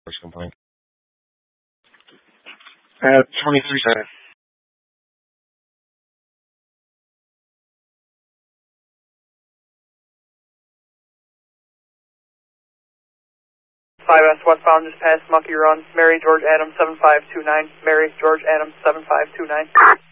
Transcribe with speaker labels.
Speaker 1: first complaint.
Speaker 2: 23 seconds.
Speaker 3: S westbound just past Monkey Run, Mary George Adams 7529, Mary George Adams 7529.